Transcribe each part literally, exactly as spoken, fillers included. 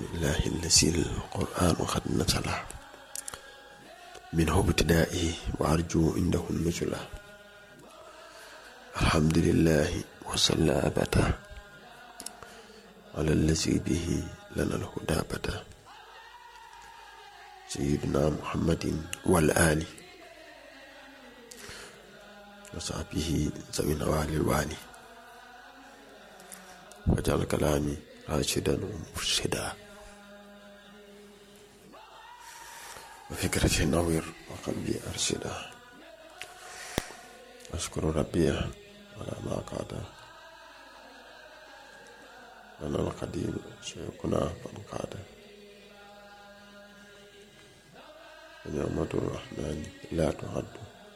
لله الذي القرآن قد نزل منه ابتدائي وأرجو عنده النزل الحمد لله وصلى أبدا على الذي به لنا الهدى بدا سيدنا محمد والآل وصحبه ذوي النوال الوالي وجعل كلامي راشدا ومرشدا وفكرتي نوير وقلبي أرشدا أشكر ربي على ما قاد لنا القديم شيخنا فانقاد ونعمة الرحمن لا تعد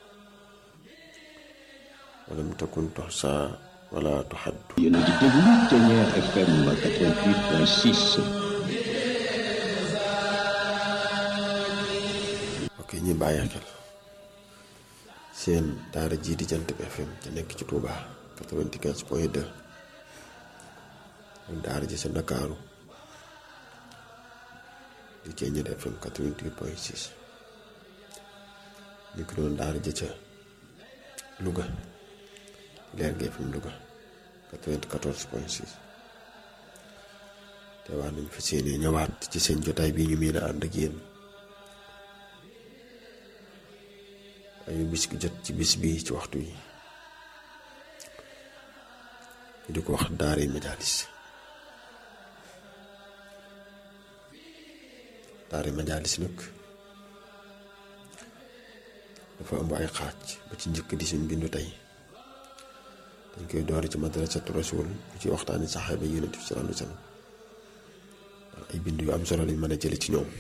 ولم تكن تحصى ولا تحد. Yéen a ngi déglu Ténière F M quatre-vingt-huit point six. ok ñi bàyyi xel seen daara ji di Jant bi F M te nekk ci Touba quatre-vingt-quinze point deux daara ji sa Ndakaaru di Ténière F M quatre-vingt-huit point six ñu ko doon daara ji ca Louga Leer gi F M Louga quatre-vingt-quatorze point six te waa nañ fa seeni ñëwaat ci seen jotaay bii ñu miin a ànd ak yéen ayu bis ki jot ci bis bi ci waxtu yi ñu di ko wax daara majaalis daara majaalis nag dafa am ay xaaj ba ci njëkk di suñ bindu tey dañ koy doori ci madrasatu rasul ñu ci waxtaani saxaaba yi Yonent bi sallallahu alayhi wa sallam ay bind yu am solo lañ mën a jële ci ñoom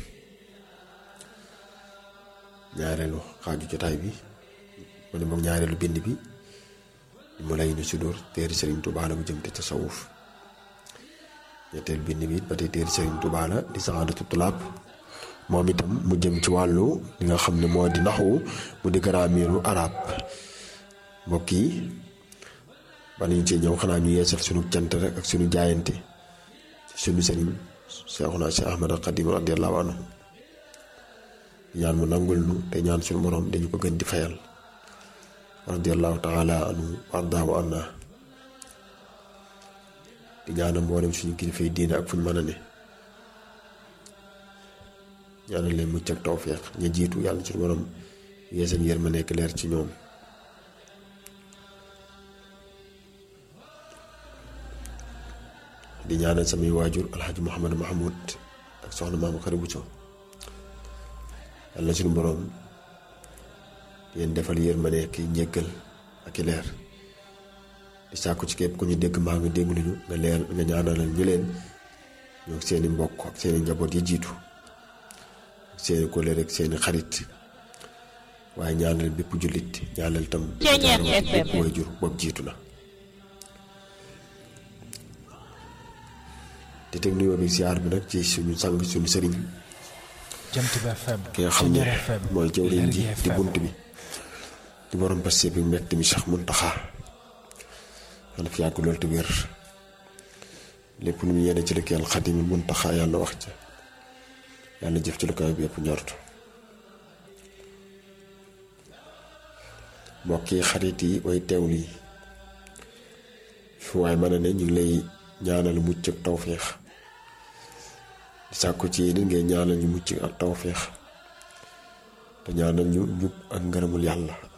ñaareelu xaaju jotaay bi wala moom ñaareelu bind bi mu lay nu sudur téere Sëriñ Tuubaa la bu jëm te tasawuf ñetteel bind bi ba tey téere Sëriñ Tuubaa la di saxaadatu tulaab moom itam mu jëm ci wàllu li nga xam ne moo di naxwu mu di grammaire arab mbokk yi ba nañu ci ñëw xanaa ñu yeesal sunu cant rek ak sunu jaayante sunu sëriñ Seexuna Seex Ahmadu Xaadim radiyallaahu anhu ñaan mu nangul nu te ñaan sunu borom dañu ko gën di fayal radiyallaahu taala anhu wardaahu anna di ñaanal mboolem suñu kilifay diine ak fu ñu mën a ne ñaanal leen mucc ak tawfeex ña jiitu yàlla suñu borom yeesal yërma nekk leer ci ñoom di ñaanal samay waajur alxaaji Muhammad Mahmoud ak soxna maam Xari Buso yàlla suñu borom yéen defal yërmande ki njëggal ak i leer di sàkku ci képp ku ñu dégg maa nga dégg luñu nga leer nga ñaanalal ñu leen ñoo seeni mbokk ak seeni njaboot yi jiitu ak seeni kóllëre ak seeni xarit waaye ñaanal bépp jullit ñaanal tam bépp waajur boobu jiitu na di teg nuyoo bi siyaar bi nag ci suñu sang suñu sëriñ Jant bi F M ki nga xam ne mooy jawriñ ji di bunt bi di borom passé bi mbett mi Cheikh Muntaxa yàlla fi yàgg loolu te wér lépp lu mu yéene ci liggéeyal Xaadim Muntaxa yàlla wax ca yàlla jëf ci lu kaw bi yëpp ñort mbokk yi xarit yi way teew lii fu waaye mën a ne ñu ngi lay ñaanal mucc ak tawféex di sàkku ci yéen ngay ñaanal ñu mucc ak tawféex te ñaanal ñu njub ak ngërëmul yàlla